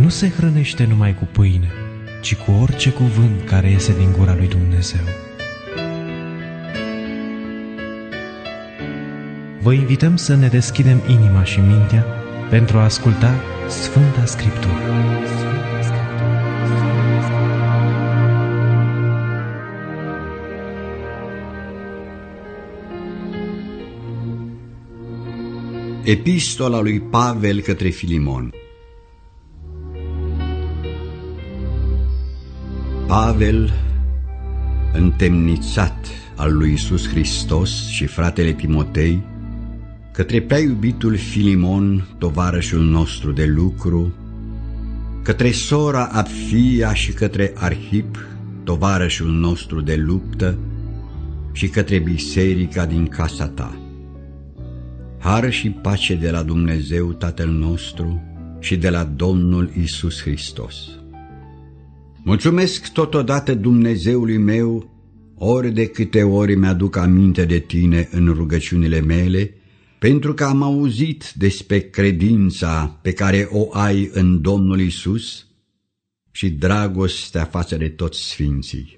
nu se hrănește numai cu pâine, ci cu orice cuvânt care iese din gura lui Dumnezeu. Vă invităm să ne deschidem inima și mintea pentru a asculta Sfânta Scriptură. Epistola lui Pavel către Filimon. Pavel, întemnițat al lui Iisus Hristos, și fratele Timotei, către prea iubitul Filimon, tovarășul nostru de lucru, către sora Apfia și către Arhip, tovarășul nostru de luptă, și către biserica din casa ta. Har și pace de la Dumnezeu Tatăl nostru și de la Domnul Iisus Hristos. Mulțumesc totodată Dumnezeului meu, ori de câte ori mi-aduc aminte de tine în rugăciunile mele, pentru că am auzit despre credința pe care o ai în Domnul Iisus și dragostea față de toți sfinții.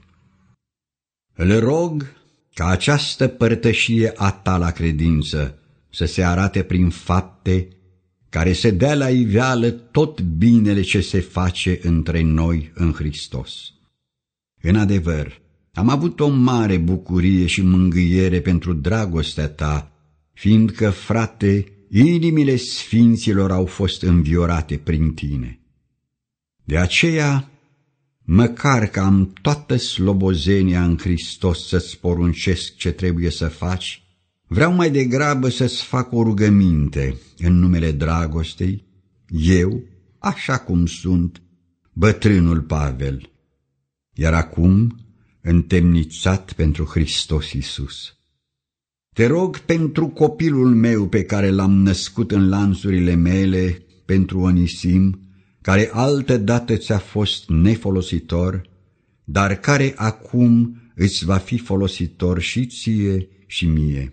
Îl rog ca această părtășie a ta la credință să se arate prin fapte, care să dea la iveală tot binele ce se face între noi în Hristos. În adevăr, am avut o mare bucurie și mângâiere pentru dragostea ta, fiindcă, frate, inimile sfinților au fost înviorate prin tine. De aceea, măcar că am toată slobozenia în Hristos să-ți poruncesc ce trebuie să faci, vreau mai degrabă să-ți fac o rugăminte în numele dragostei, eu, așa cum sunt, bătrânul Pavel, iar acum întemnițat pentru Hristos Iisus. Te rog pentru copilul meu pe care l-am născut în lanțurile mele, pentru Onisim, care altădată ți-a fost nefolositor, dar care acum îți va fi folositor și ție și mie.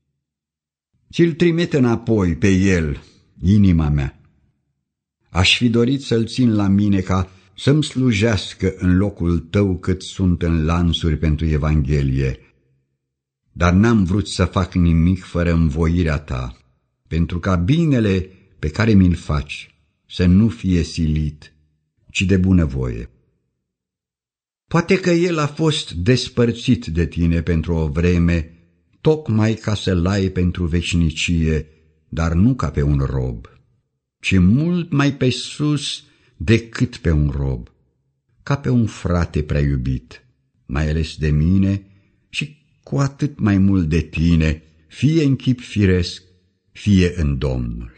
Ți-l trimite înapoi pe el, inima mea. Aș fi dorit să-l țin la mine ca să-mi slujească în locul tău cât sunt în lanțuri pentru Evanghelie, dar n-am vrut să fac nimic fără învoirea ta, pentru ca binele pe care mi-l faci să nu fie silit, ci de bunăvoie. Poate că el a fost despărțit de tine pentru o vreme, tocmai ca să-l ai pentru veșnicie, dar nu ca pe un rob, ci mult mai pe sus decât pe un rob, ca pe un frate prea iubit, mai ales de mine și cu atât mai mult de tine, fie în chip firesc, fie în Domnul.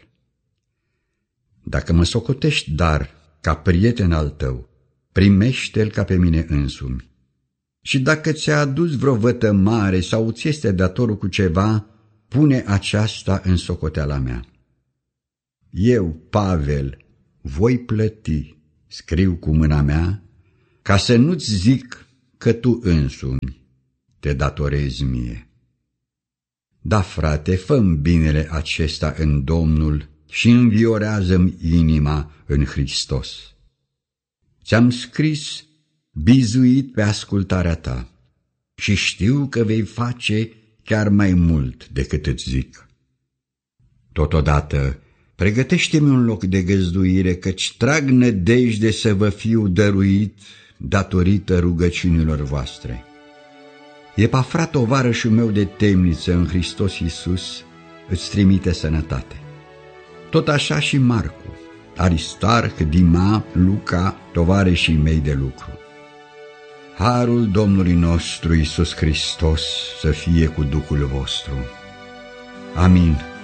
Dacă mă socotești dar ca prieten al tău, primește-l ca pe mine însumi. Și dacă ți-a adus vreo vătămare sau ți este datorul cu ceva, pune aceasta în socoteala mea. Eu, Pavel, voi plăti, scriu cu mâna mea, ca să nu-ți zic că tu însumi te datorezi mie. Da, frate, fă-mi binele acesta în Domnul și înviorează-mi inima în Hristos. Ți-am scris bizuit pe ascultarea ta și știu că vei face chiar mai mult decât îți zic. Totodată, pregătește-mi un loc de găzduire, căci trag nădejde să vă fiu dăruit datorită rugăciunilor voastre. Epafra, tovarășul meu de temniță în Hristos Iisus, îți trimite sănătate. Tot așa și Marcu, Aristarh, Dima, Luca, tovarășii mei de lucru. Harul Domnului nostru Iisus Hristos să fie cu Duhul vostru. Amin.